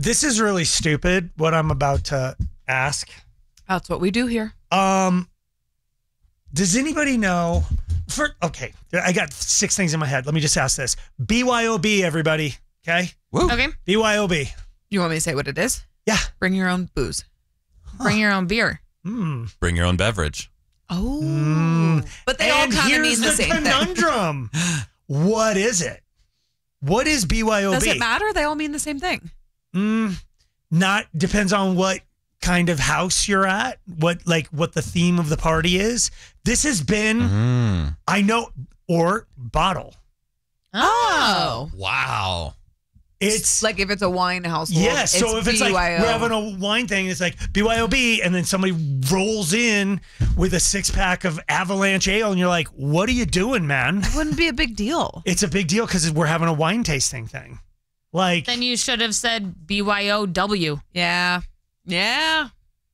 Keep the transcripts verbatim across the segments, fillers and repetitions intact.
this is really stupid, what I'm about to ask. That's what we do here. Um, does anybody know? For okay, I got six things in my head. Let me just ask this: B Y O B, everybody. Okay. Woo. Okay. B Y O B. You want me to say what it is? Yeah. Bring your own booze. Bring your own beer. Mm. Bring your own beverage. Oh. Mm. But they And all kind of here's mean the, the same thing. conundrum. What is it? What is B Y O B? Does it matter? They all mean the same thing. Mm, not depends on what kind of house you're at, what like what the theme of the party is. This has been, Mm. I know, or bottle. Oh. Wow. It's Like if it's a wine household. yeah. So it's if it's like B Y O. we're having a wine thing, it's like B Y O B, and then somebody rolls in with a six pack of Avalanche Ale, and you're like, "What are you doing, man?" It wouldn't be a big deal. It's a big deal because we're having a wine tasting thing. Like, Then you should have said B Y O W. Yeah. Yeah.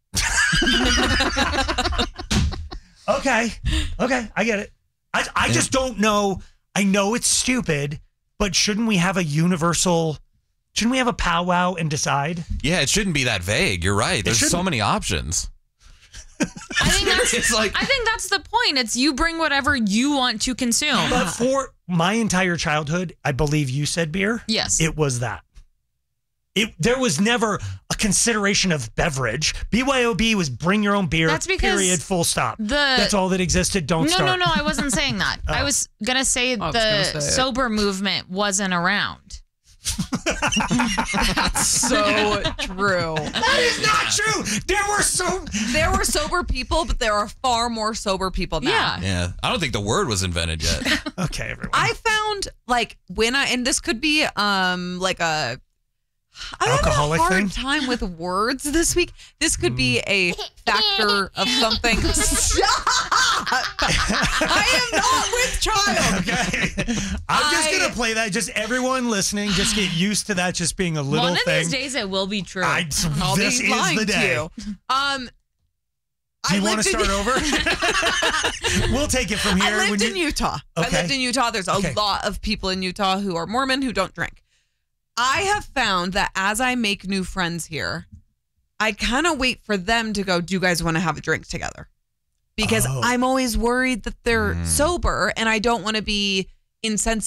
okay, okay, I get it. I I Yeah. just don't know. I know it's stupid, but shouldn't we have a universal? Shouldn't we have a powwow and decide? Yeah, it shouldn't be that vague. You're right. There's so shouldn't. many options. I think that's It's like- I think that's the point. It's you bring whatever you want to consume. But for my entire childhood, I believe you said beer. Yes. It was that. It there was never a consideration of beverage. B Y O B was bring your own beer. That's because period. Full stop. the- That's all that existed. Don't no, start. no, no. I wasn't saying that. I Oh. was gonna say was the gonna say it. sober movement wasn't around. So true. That is not true. There were so There were sober people, but there are far more sober people now. Yeah. Yeah. I don't think the word was invented yet. okay, everyone. I found like when I and this could be um like a I have Alcoholic a hard thing? time with words this week. This could be a factor of something. Shut up! I am not with child. Okay. I'm just I- gonna play that. Just everyone listening, just get used to that just being a little One of thing. these days it will be true. I, I'll this be is lying the to day. you. Um, Do you I want to lived start in- over? We'll take it from here. I lived When in you- Utah. I Okay. lived in Utah. There's a Okay. lot of people in Utah who are Mormon who don't drink. I have found that as I make new friends here, I kind of wait for them to go, do you guys want to have a drink together? Because Oh. I'm always worried that they're Mm. sober and I don't want to be insensitive